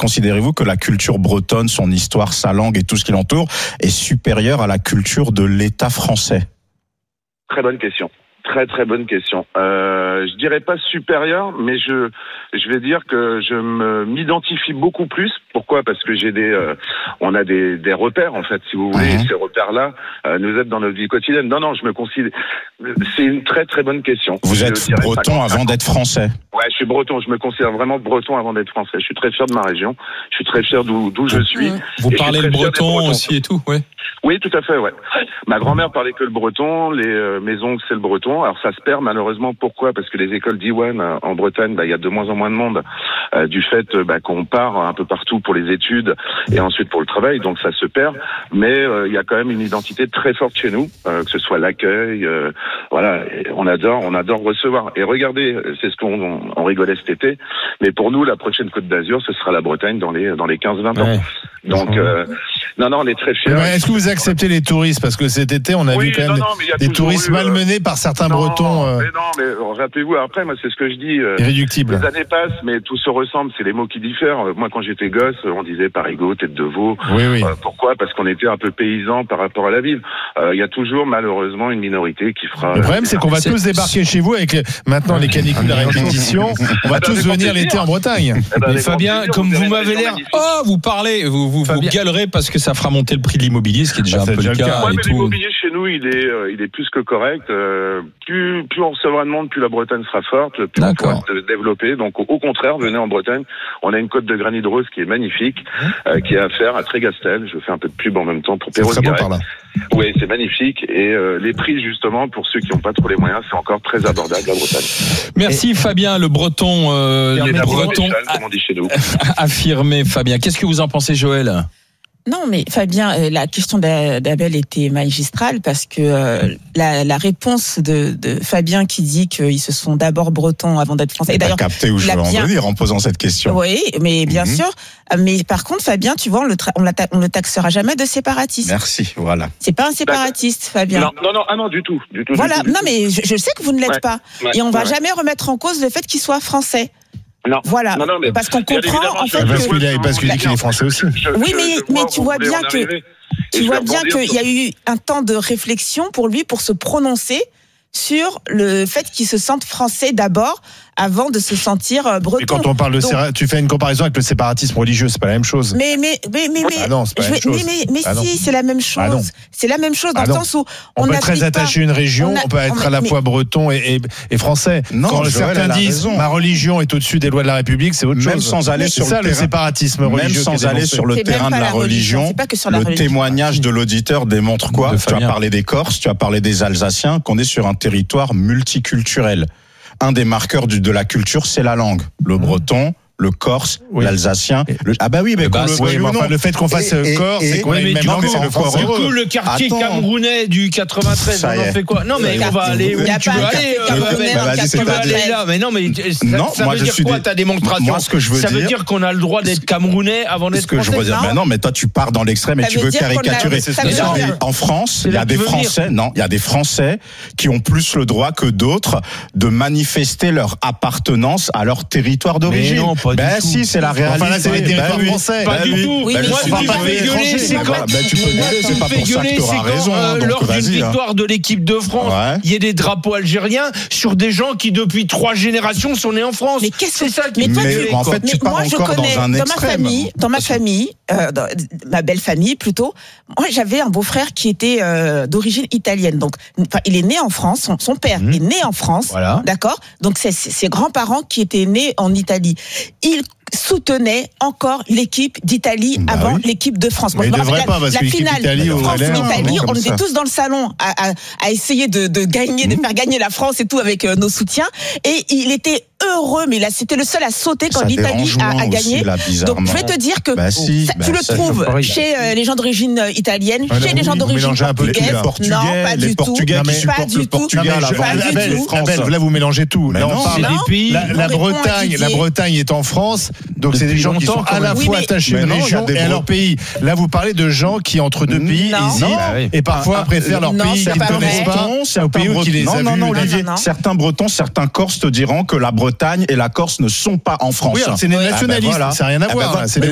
considérez-vous que la culture bretonne, son histoire, sa langue et tout ce qui l'entoure est supérieure à la culture de l'État français? Très bonne question. Très très bonne question. Je dirais pas supérieur, mais je vais dire que je m'identifie beaucoup plus. Pourquoi ? Parce que on a des repères en fait, si vous voulez. Ces repères-là nous aident dans notre vie quotidienne. Non, je me considère. C'est une très très bonne question. Vous êtes breton avant d'être français. Ouais, je suis breton. Je me considère vraiment breton avant d'être français. Je suis très fier de ma région. Je suis très fier d'où je suis. Vous parlez le breton aussi et tout, ouais. Oui, tout à fait, ouais. Ma grand-mère parlait que le breton, mes oncles c'est le breton. Alors ça se perd malheureusement. Pourquoi ? Parce que les écoles d'Iwan en Bretagne, il y a de moins en moins de monde du fait qu'on part un peu partout pour les études et ensuite pour le travail, donc ça se perd. Mais il y a quand même une identité très forte chez nous, que ce soit l'accueil, voilà. On adore recevoir. Et regardez, c'est ce qu'on rigolait cet été. Mais pour nous, la prochaine Côte d'Azur, ce sera la Bretagne dans les 15-20 ans. Ouais. Donc non, on est très fiers. Est-ce que vous acceptez les touristes ? Parce que cet été, on a vu quand même des touristes malmenés par certains Bretons. Mais rappelez-vous, après, moi, c'est ce que je dis. Irréductible. Les années passent, mais tout se ressemble. C'est les mots qui diffèrent. Moi, quand j'étais gosse, on disait parigot, tête de veau. Oui. Pourquoi ? Parce qu'on était un peu paysans par rapport à la ville. Il y a toujours, malheureusement, une minorité qui fera... Le problème, c'est qu'on va tous débarquer chez vous avec maintenant les canicules à répétition. On va tous venir l'été en Bretagne. Mais Fabien, comme vous m'avez l'air... vous parlez, vous galerez parce que ça fera monter le prix de l'immobilier, ce qui est déjà un peu le cas. Ouais, mais l'immobilier chez nous, il est plus que correct. Plus on recevra de monde, plus la Bretagne sera forte, plus on pourra se développer. Donc au contraire, venez en Bretagne. On a une côte de granit rose qui est magnifique, qui est à faire à Trégastel. Je fais un peu de pub en même temps pour Perros-Guirec. Oui, c'est magnifique. Et les prix, justement, pour ceux qui n'ont pas trop les moyens, c'est encore très abordable la Bretagne. Merci Fabien, le breton, comme on dit chez nous. Affirmé Fabien. Qu'est-ce que vous en pensez, Joël ? Non, mais Fabien, la question d'Abel était magistrale parce que la réponse de Fabien qui dit qu'ils se sont d'abord bretons avant d'être français. Et d'ailleurs, capté où je veux en venir en posant cette question. Oui, mais bien sûr. Mais par contre, Fabien, tu vois, on le taxera jamais de séparatiste. Merci, voilà. C'est pas un séparatiste, Fabien. Non, du tout. Voilà, non, mais je sais que vous ne l'êtes pas. Et on va jamais remettre en cause le fait qu'il soit français. Non. Voilà. Non, mais parce qu'on comprend en fait parce qu'il dit qu'il est français aussi. Oui, mais tu vois bien qu'il y a eu un temps de réflexion pour lui pour se prononcer sur le fait qu'il se sente français d'abord avant de se sentir breton. Et quand on parle tu fais une comparaison avec le séparatisme religieux, c'est pas la même chose. Mais non, c'est pas la même chose. Mais si, c'est la même chose. C'est la même chose dans le sens où on peut être très attaché à une région, on peut être à la fois breton et français. Non, quand certains disent ma religion est au-dessus des lois de la République, c'est autre chose. Même sans aller sur le séparatisme religieux. Même sans aller sur le terrain de la religion, le témoignage de l'auditeur démontre quoi ? Tu as parlé des Corses, tu as parlé des Alsaciens, qu'on est sur un territoire multiculturel. Un des marqueurs de la culture, c'est la langue. Le breton, le corse, l'alsacien. Le fait qu'on fasse corse, c'est qu'on ait une même langue, c'est le français. Du coup, le quartier camerounais du 93, on en fait quoi ? Non, mais on va aller où tu veux aller. Tu vas aller là. Mais non, mais ça veut dire quoi ta démonstration ? Moi, ce que je veux dire, ça veut dire qu'on a le droit d'être camerounais avant d'être français. Ce que je veux dire, mais non, mais toi, tu pars dans l'extrême et tu veux caricaturer. En France, il y a des Français, il y a des Français qui ont plus le droit que d'autres de manifester leur appartenance à leur territoire d'origine. Si, c'est la réalité. Enfin, là, c'est les territoires français. Pas du tout. Oui, mais moi, ce qui me fait gueuler, c'est quand tu peux gueuler, c'est pas pour ça que t'auras raison. Lors d'une victoire de l'équipe de France, il y a des drapeaux algériens sur des gens qui, depuis 3 générations, sont nés en France. Mais qu'est-ce que c'est ça qui me fait en fait, tu pars encore dans un extrême. Dans ma famille, ma belle famille plutôt, moi, j'avais un beau-frère qui était d'origine italienne. Donc, il est né en France. Son père est né en France. D'accord. Donc, c'est ses grands-parents qui étaient nés en Italie. Il soutenait encore l'équipe d'Italie avant l'équipe de France. Mais il ne devrait pas, parce que l'équipe d'Italie France-Italie, on était tous dans le salon à essayer de gagner, de faire gagner la France et tout avec nos soutiens. Et il était heureux, mais là, c'était le seul à sauter quand l'Italie a gagné. Donc, je vais te dire que tu le trouves chez les gens d'origine italienne, chez les gens d'origine portugaise. Non, pas du tout. Pas du tout. Là, vous mélangez tout. Là, on parle des pays. La Bretagne est en France. Donc c'est des gens qui sont à la fois attachés à une région et à leur pays. Là, vous parlez de gens qui, entre deux pays, hésitent et parfois préfèrent leur pays qu'ils ne connaissent pas au pays où ils les ont vus. Non, Olivier, certains Bretons, certains Corses te diront que la Bretagne et la Corse ne sont pas en France. Oui, c'est des nationalistes, ça n'a rien à voir.